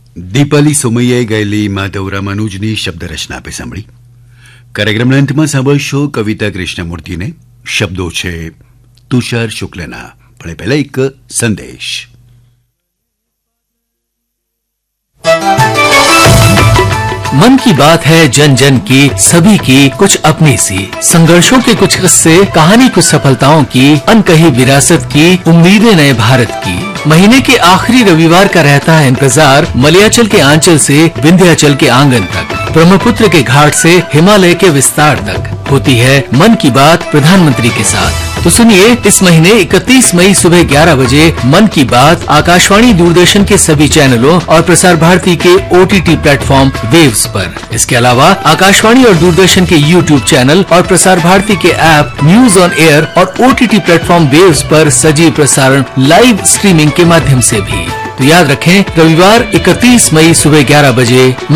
દીપાલી સોમૈયાએ ગાયેલી માધવ રામાનુજની શબ્દ રચના આપે સાંભળી. કાર્યક્રમના અંતમાં સાંભળશો કવિતા કૃષ્ણમૂર્તિને. શબ્દો છે તુષાર શુક્લના. પણ પહેલા એક સંદેશ. मन की बात है जन जन की, सभी की कुछ अपनी सी. संघर्षों के कुछ किस्से, कहानी कुछ सफलताओं की, अनकही विरासत की, उम्मीदें नए भारत की. महीने के आखिरी रविवार का रहता है इंतजार. मलयाचल के आंचल से विंध्याचल के आंगन तक, ब्रह्मपुत्र के घाट से हिमालय के विस्तार तक होती है मन की बात प्रधानमंत्री के साथ. तो सुनिए, इस महीने 31 मई सुबह 11 बजे मन की बात आकाशवाणी दूरदर्शन के सभी चैनलों और प्रसार भारती के OTT प्लेटफॉर्म वेव्स पर. इसके अलावा आकाशवाणी और दूरदर्शन के YouTube चैनल और प्रसार भारती के ऐप न्यूज ऑन एयर और OTT प्लेटफॉर्म वेव्स पर सजीव प्रसारण लाइव स्ट्रीमिंग के माध्यम से भी. तो याद रखें, रविवार 31 मई सुबह 11 बजे